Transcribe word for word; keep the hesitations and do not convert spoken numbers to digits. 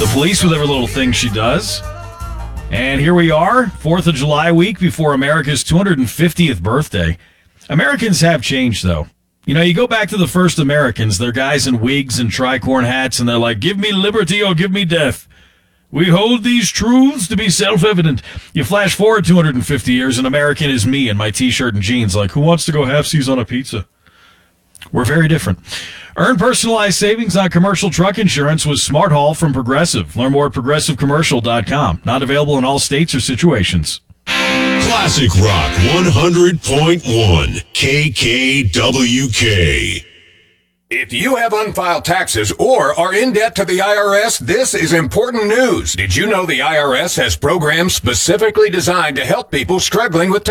police with every little thing she does. And here we are, fourth of July week before America's two hundred fiftieth birthday. Americans have changed, though. You know, you go back to the first Americans, they're guys in wigs and tricorn hats, and they're like, give me liberty or give me death. We hold these truths to be self-evident. You flash forward two hundred fifty years, an American is me in my T-shirt and jeans, like, who wants to go half-seas on a pizza? We're very different. Earn personalized savings on commercial truck insurance with Smart Haul from Progressive. Learn more at progressive commercial dot com. Not available in all states or situations. Classic Rock one hundred point one K K W K. If you have unfiled taxes or are in debt to the I R S, this is important news. Did you know the I R S has programs specifically designed to help people struggling with taxes?